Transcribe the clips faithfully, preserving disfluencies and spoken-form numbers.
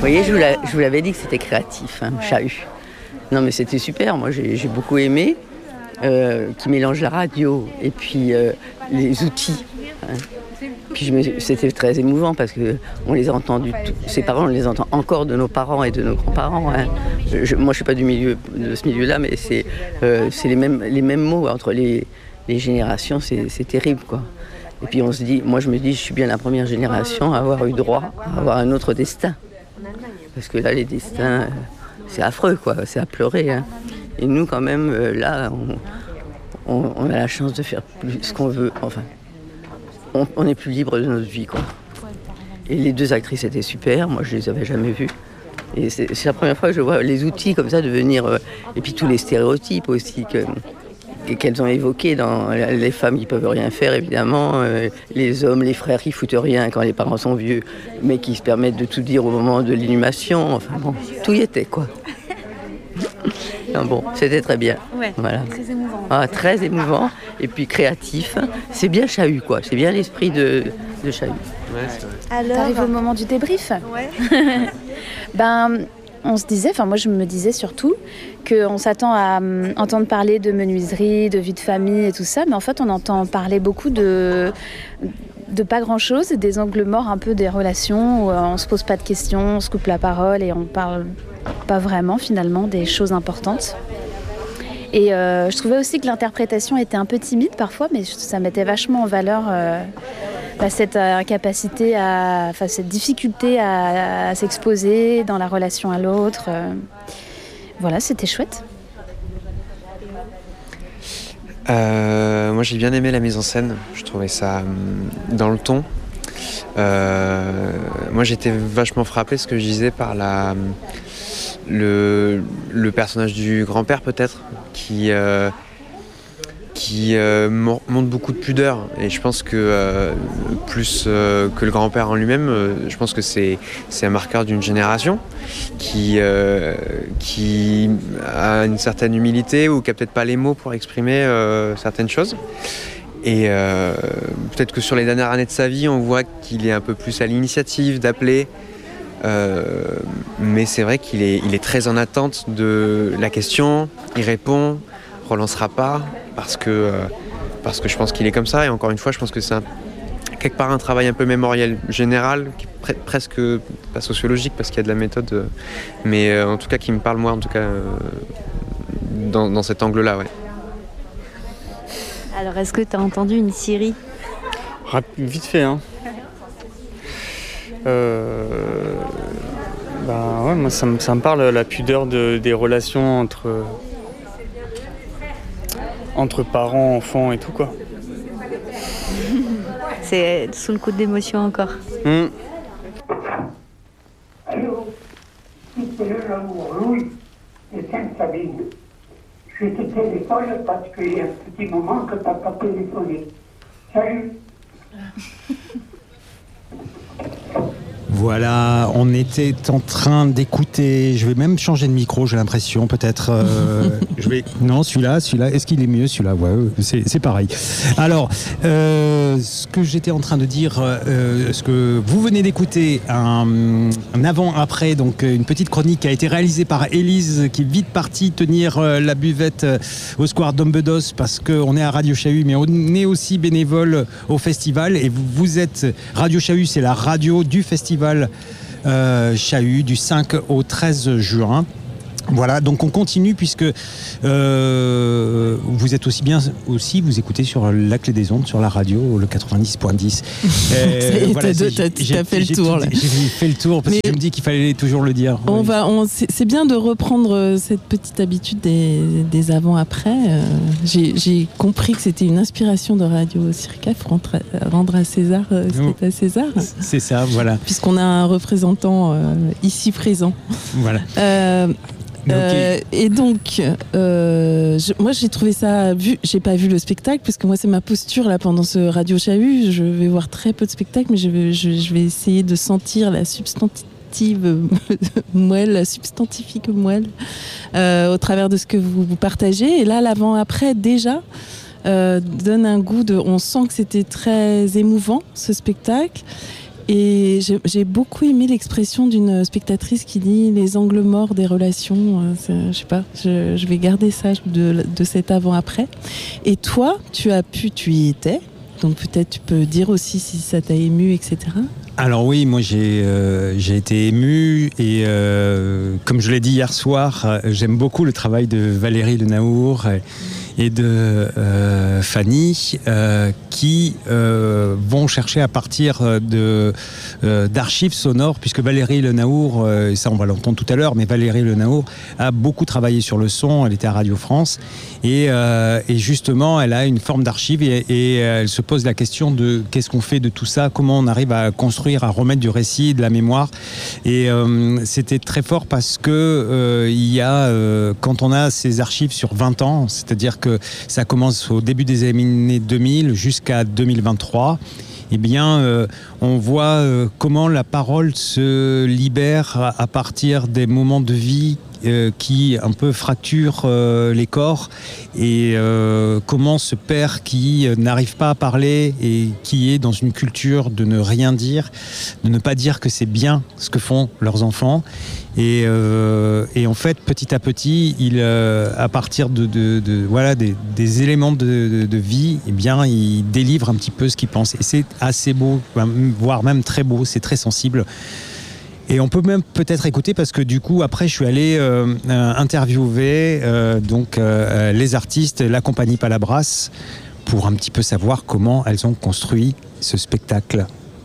voyez, je vous, la, je vous l'avais dit que c'était créatif, hein, ouais. Chahut. Non, mais c'était super. Moi, j'ai, j'ai beaucoup aimé. Euh, qui mélange la radio et puis euh, les outils. Hein. Puis je me, c'était très émouvant parce qu'on les a entendus, tout, ces parents, on les entend encore de nos parents et de nos grands-parents. Hein. Je, moi, je ne suis pas du milieu, de ce milieu-là, mais c'est, euh, c'est les, mêmes, les mêmes mots entre les, les générations, c'est, c'est terrible, quoi. Et puis on se dit, moi je me dis, je suis bien la première génération à avoir eu droit à avoir un autre destin. Parce que là, les destins, c'est affreux, quoi, c'est à pleurer. Hein. Et nous, quand même, euh, là, on, on, on a la chance de faire plus ce qu'on veut. Enfin, on, on est plus libre de notre vie, quoi. Et les deux actrices étaient super. Moi, je les avais jamais vues. Et c'est, c'est la première fois que je vois les outils comme ça devenir... Euh, et puis tous les stéréotypes aussi que, qu'elles ont évoqués dans les femmes qui peuvent rien faire, évidemment. Euh, les hommes, les frères qui foutent rien quand les parents sont vieux, mais qui se permettent de tout dire au moment de l'inhumation. Enfin bon, tout y était, quoi. Non, bon, c'était très bien. Ouais, voilà. Très émouvant. Ah, très émouvant et puis créatif. C'est bien Chahut, quoi. C'est bien l'esprit de, de Chahut. Ouais, c'est vrai. Alors, t'arrives au moment du débrief. Ouais. ben, on se disait, enfin moi je me disais surtout qu'on s'attend à um, entendre parler de menuiserie, de vie de famille et tout ça, mais en fait on entend parler beaucoup de... de pas grand-chose, des angles morts un peu des relations où on se pose pas de questions, on se coupe la parole et on parle pas vraiment finalement des choses importantes. Et euh, je trouvais aussi que l'interprétation était un peu timide parfois, mais ça mettait vachement en valeur euh, bah, cette incapacité, à, enfin cette difficulté à, à s'exposer dans la relation à l'autre. Euh, voilà, c'était chouette. Euh, moi j'ai bien aimé la mise en scène, je trouvais ça euh, dans le ton. Euh, moi j'étais vachement frappé, ce que je disais, par la, le, le personnage du grand-père peut-être, qui, euh, qui euh, montre beaucoup de pudeur. Et je pense que euh, plus euh, que le grand-père en lui-même, euh, je pense que c'est, c'est un marqueur d'une génération qui, euh, qui a une certaine humilité ou qui n'a peut-être pas les mots pour exprimer euh, certaines choses. Et euh, peut-être que sur les dernières années de sa vie, on voit qu'il est un peu plus à l'initiative d'appeler. Euh, mais c'est vrai qu'il est, il est très en attente de la question. Il répond, relancera pas, parce que, euh, parce que je pense qu'il est comme ça. Et encore une fois, je pense que c'est un, quelque part un travail un peu mémoriel général, qui est pre- presque pas sociologique, parce qu'il y a de la méthode, euh, mais euh, en tout cas qui me parle moi, en tout cas, euh, dans, dans cet angle-là, ouais. Alors, est-ce que tu as entendu une série ? Vite fait, hein. Euh, bah ouais, moi ça me, ça me parle, la pudeur de, des relations entre, entre parents, enfants et tout, quoi. C'est sous le coup de l'émotion encore. Mmh. Allô, c'est le l'amour Louis de Sainte-Sabine. Je te téléphone parce qu'il y a un petit moment que tu n'as pas téléphoné. Salut. Voilà, on était en train d'écouter. Je vais même changer de micro, j'ai l'impression, peut-être. Euh, je vais. Non, celui-là, celui-là. Est-ce qu'il est mieux, celui-là ? Ouais, c'est, c'est pareil. Alors, euh, ce que j'étais en train de dire, euh, ce que vous venez d'écouter, un, un avant-après, donc une petite chronique qui a été réalisée par Élise, qui est vite partie tenir euh, la buvette euh, au square d'Ombedos, parce qu'on est à Radio Chahut, mais on est aussi bénévole au festival. Et vous, vous êtes Radio Chahut, c'est la radio du festival. Euh, Chahut du cinq au treize juin. Voilà, donc on continue puisque euh, vous êtes aussi bien aussi, vous écoutez sur la clé des ondes, sur la radio, le quatre-vingt-dix point dix. Euh, voilà, t'as, t'as, j'ai, t'as fait j'ai, le tour. J'ai, là. j'ai fait le tour parce Mais que je me dis qu'il fallait toujours le dire. On oui. va, on, c'est, c'est bien de reprendre cette petite habitude des, des avant-après. Euh, j'ai, j'ai compris que c'était une inspiration de Radio Circaf, rendre, rendre à César euh, ce qui est à César. C'est ça, voilà. Puisqu'on a un représentant euh, ici présent. Voilà. Euh, Euh, et donc, euh, je, moi j'ai trouvé ça, vu, j'ai pas vu le spectacle parce que moi c'est ma posture là pendant ce Radio Chahut. Je vais voir très peu de spectacles, mais je vais, je, je vais essayer de sentir la substantive moelle, la substantifique moelle euh, au travers de ce que vous, vous partagez. Et là, l'avant-après déjà euh, donne un goût de. On sent que c'était très émouvant ce spectacle. Et j'ai, j'ai beaucoup aimé l'expression d'une spectatrice qui dit les angles morts des relations. Je sais pas, je, je vais garder ça de, de cet avant-après. Et toi, tu as pu, tu y étais, donc peut-être tu peux dire aussi si ça t'a ému, et cetera. Alors oui, moi j'ai, euh, j'ai été ému et euh, comme je l'ai dit hier soir, euh, j'aime beaucoup le travail de Valérie Le Naour et, et de euh, Fanny euh, qui euh, vont chercher à partir de, euh, d'archives sonores, puisque Valérie Le Naour, euh, ça on va l'entendre tout à l'heure, mais Valérie Le Naour a beaucoup travaillé sur le son, elle était à Radio France et, euh, et justement elle a une forme d'archive et, et elle se pose la question de qu'est-ce qu'on fait de tout ça, comment on arrive à construire, à remettre du récit, de la mémoire. Et euh, c'était très fort parce que euh, il y a, euh, quand on a ces archives sur vingt ans, c'est-à-dire que ça commence au début des années deux mille jusqu'à deux mille vingt-trois, eh bien, euh, on voit euh, comment la parole se libère à, à partir des moments de vie Euh, qui un peu fracture euh, les corps et euh, comment ce père qui euh, n'arrive pas à parler et qui est dans une culture de ne rien dire, de ne pas dire que c'est bien ce que font leurs enfants et, euh, et en fait petit à petit il, euh, à partir de, de, de voilà des, des éléments de, de, de vie, eh bien il délivre un petit peu ce qu'il pense et c'est assez beau, voire même très beau, c'est très sensible. Et on peut même peut-être écouter parce que du coup après je suis allé euh, interviewer euh, donc euh, les artistes, la compagnie Palabras pour un petit peu savoir comment elles ont construit ce spectacle.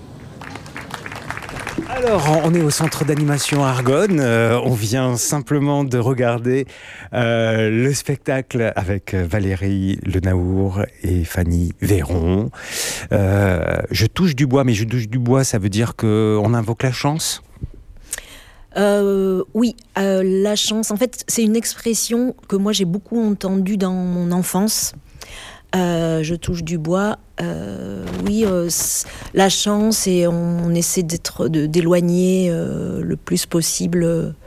Alors, on est au centre d'animation Argonne. Euh, on vient simplement de regarder euh, le spectacle avec Valérie Le Naour et Fanny Véron. Euh, je touche du bois, mais je touche du bois, ça veut dire qu'on invoque la chance ? Euh, oui, euh, la chance. En fait, c'est une expression que moi j'ai beaucoup entendue dans mon enfance. Euh, je touche du bois. Euh, oui, euh, la chance et on, on essaie d'être, de, d'éloigner euh, le plus possible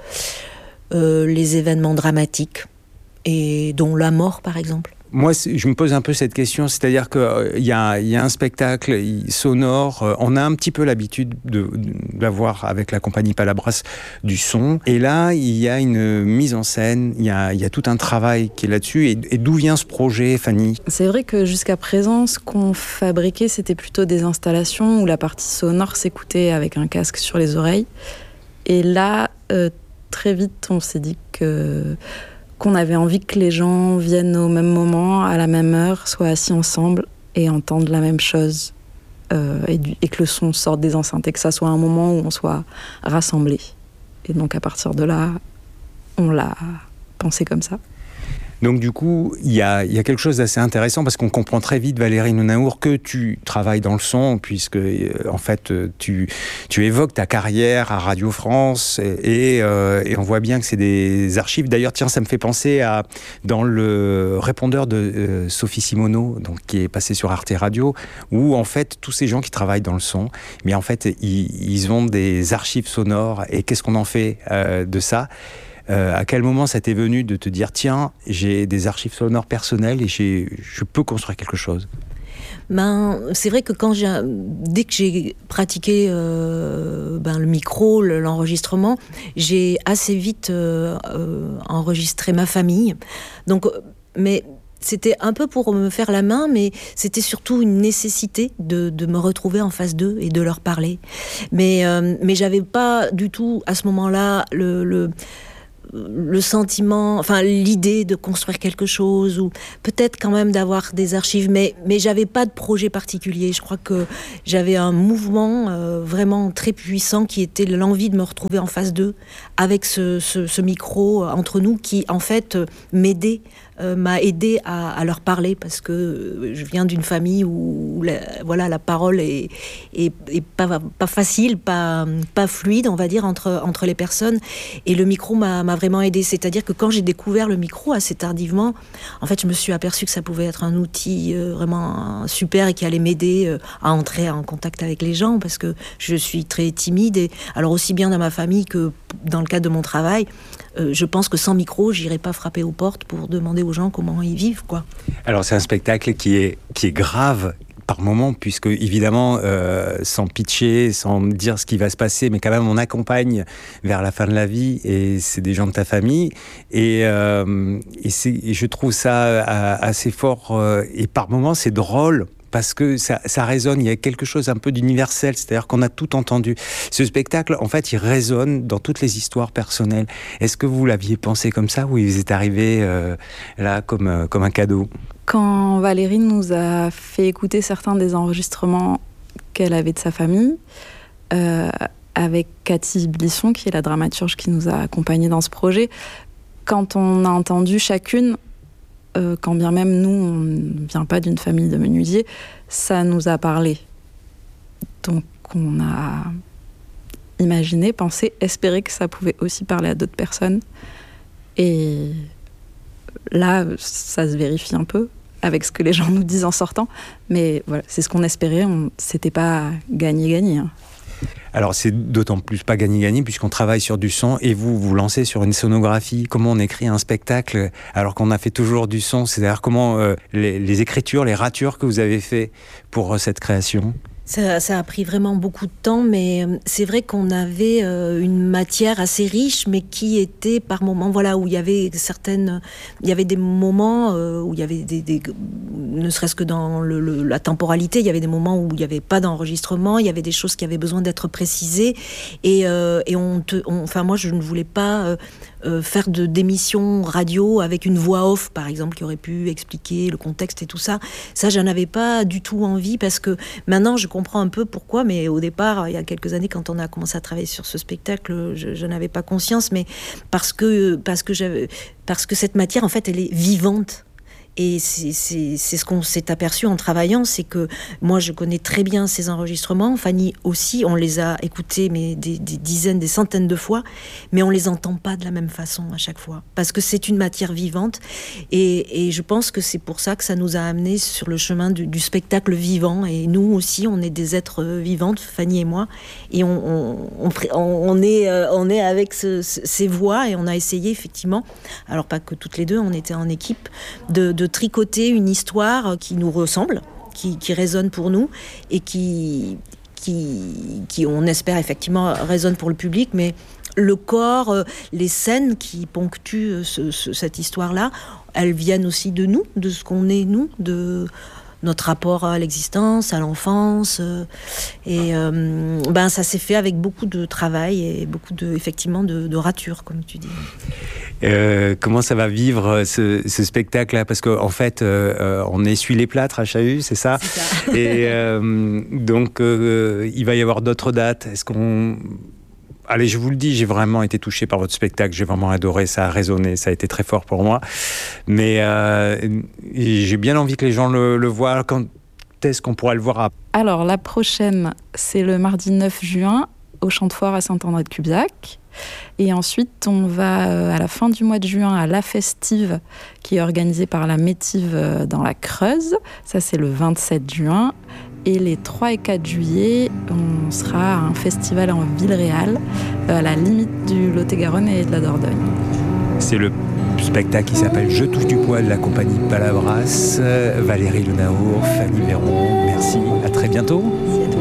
euh, les événements dramatiques et dont la mort, par exemple. Moi, je me pose un peu cette question, c'est-à-dire qu'il euh, y, y a un spectacle sonore, euh, on a un petit peu l'habitude de, de l'avoir avec la compagnie Palabras du son, et là, il y a une mise en scène, il y a, y a tout un travail qui est là-dessus, et, et d'où vient ce projet, Fanny ? C'est vrai que jusqu'à présent, ce qu'on fabriquait, c'était plutôt des installations où la partie sonore s'écoutait avec un casque sur les oreilles, et là, euh, très vite, on s'est dit que... qu'on avait envie que les gens viennent au même moment, à la même heure, soient assis ensemble et entendent la même chose. Euh, et, du, et que le son sorte des enceintes et que ça soit un moment où on soit rassemblés. Et donc à partir de là, on l'a pensé comme ça. Donc du coup, il y a, y a quelque chose d'assez intéressant parce qu'on comprend très vite, Valérie Le Naour, que tu travailles dans le son, puisque euh, en fait, tu, tu évoques ta carrière à Radio France et, euh, et on voit bien que c'est des archives. D'ailleurs, tiens, ça me fait penser à dans le répondeur de euh, Sophie Simoneau, donc qui est passé sur Arte Radio, où en fait tous ces gens qui travaillent dans le son, mais en fait ils, ils ont des archives sonores. Et qu'est-ce qu'on en fait euh, de ça ? Euh, à quel moment ça t'est venu de te dire tiens, j'ai des archives sonores personnelles et j'ai, je peux construire quelque chose ? Ben, c'est vrai que quand j'ai, dès que j'ai pratiqué euh, ben, le micro, le, l'enregistrement, j'ai assez vite euh, euh, enregistré ma famille. Donc, mais c'était un peu pour me faire la main, mais c'était surtout une nécessité de, de me retrouver en face d'eux et de leur parler. Mais, euh, mais j'avais pas du tout à ce moment-là le, le le sentiment, enfin l'idée de construire quelque chose ou peut-être quand même d'avoir des archives, mais mais j'avais pas de projet particulier. Je crois que j'avais un mouvement euh, vraiment très puissant qui était l'envie de me retrouver en face d'eux avec ce, ce, ce micro entre nous qui en fait m'aidait, euh, m'a aidé à, à leur parler parce que je viens d'une famille où la, voilà la parole est, est, est pas pas facile, pas pas fluide, on va dire entre entre les personnes et le micro m'a, m'a vraiment aidé. C'est-à-dire que quand j'ai découvert le micro assez tardivement, en fait, je me suis aperçue que ça pouvait être un outil euh, vraiment super et qui allait m'aider euh, à entrer en contact avec les gens parce que je suis très timide et alors aussi bien dans ma famille que dans le cadre de mon travail, euh, je pense que sans micro, j'irais pas frapper aux portes pour demander aux gens comment ils vivent, quoi. Alors c'est un spectacle qui est qui est grave, par moment, puisque évidemment, euh, sans pitcher, sans dire ce qui va se passer, mais quand même on accompagne vers la fin de la vie, et c'est des gens de ta famille, et, euh, et, c'est, et je trouve ça assez fort, euh, et par moments c'est drôle, parce que ça, ça résonne, il y a quelque chose un peu d'universel, c'est-à-dire qu'on a tout entendu. Ce spectacle, en fait, il résonne dans toutes les histoires personnelles. Est-ce que vous l'aviez pensé comme ça, ou il vous est arrivé euh, là comme, euh, comme un cadeau ? Quand Valérie nous a fait écouter certains des enregistrements qu'elle avait de sa famille, euh, avec Cathy Blisson, qui est la dramaturge qui nous a accompagnés dans ce projet, quand on a entendu chacune, Euh, quand bien même nous, on ne vient pas d'une famille de menuisiers, ça nous a parlé. Donc on a imaginé, pensé, espéré que ça pouvait aussi parler à d'autres personnes. Et là, ça se vérifie un peu avec ce que les gens nous disent en sortant. Mais voilà, c'est ce qu'on espérait, on, c'était pas gagné-gagné. Hein. Alors c'est d'autant plus pas gagné-gagné puisqu'on travaille sur du son, et vous vous lancez sur une sonographie. Comment on écrit un spectacle alors qu'on a fait toujours du son ? C'est-à-dire comment euh, les, les écritures, les ratures que vous avez fait pour euh, cette création ? Ça, ça a pris vraiment beaucoup de temps, mais c'est vrai qu'on avait euh, une matière assez riche, mais qui était par moments, voilà, où il y avait certaines, il y avait des moments euh, où il y avait des, des ne serait-ce que dans le, le, la temporalité, il y avait des moments où il n'y avait pas d'enregistrement, il y avait des choses qui avaient besoin d'être précisées, et, euh, et on, te, on, enfin moi je ne voulais pas euh, euh, faire de d'émissions radio avec une voix off, par exemple, qui aurait pu expliquer le contexte et tout ça. Ça, j'en avais pas du tout envie, parce que maintenant je comprends un peu pourquoi, mais au départ, il y a quelques années, quand on a commencé à travailler sur ce spectacle, je, je n'avais pas conscience, mais parce que, parce que j'avais, parce que cette matière, en fait, elle est vivante. Et c'est, c'est, c'est ce qu'on s'est aperçu en travaillant, c'est que moi, je connais très bien ces enregistrements. Fanny aussi, on les a écoutés mais des, des dizaines, des centaines de fois, mais on les entend pas de la même façon à chaque fois, parce que c'est une matière vivante. Et, et je pense que c'est pour ça que ça nous a amenés sur le chemin du, du spectacle vivant. Et nous aussi, on est des êtres vivantes, Fanny et moi, et on, on, on, on, est, on est avec ce, ces voix, et on a essayé effectivement, alors pas que toutes les deux, on était en équipe, de, de tricoter une histoire qui nous ressemble, qui, qui résonne pour nous, et qui, qui, qui, on espère effectivement, résonne pour le public, mais le corps, les scènes qui ponctuent ce, ce, cette histoire-là, elles viennent aussi de nous, de ce qu'on est, nous, de notre rapport à l'existence, à l'enfance, et euh, ben ça s'est fait avec beaucoup de travail et beaucoup de, effectivement, de, de ratures, comme tu dis. Euh, comment ça va vivre ce, ce spectacle-là ? Parce qu'en en fait, euh, on essuie les plâtres à Chahut, c'est ça ? C'est ça. Et euh, donc, euh, il va y avoir d'autres dates. Est-ce qu'on... Allez, je vous le dis, j'ai vraiment été touché par votre spectacle, j'ai vraiment adoré, ça a résonné, ça a été très fort pour moi. Mais euh, j'ai bien envie que les gens le, le voient. Quand est-ce qu'on pourra le voir à... Alors, la prochaine, c'est le mardi neuf juin, au Champ de Foire à Saint-André-de-Cubzac. Et ensuite, on va euh, à la fin du mois de juin à La Festive, qui est organisée par la Métive euh, dans la Creuse. Ça, c'est le vingt-sept juin. Et les trois et quatre juillet, on sera à un festival en Villeréal, à la limite du Lot-et-Garonne et de la Dordogne. C'est le spectacle qui s'appelle Je touche du poil de la compagnie Palabras. Valérie Lenaour, Fanny Véron, merci, à très bientôt. Merci à toi.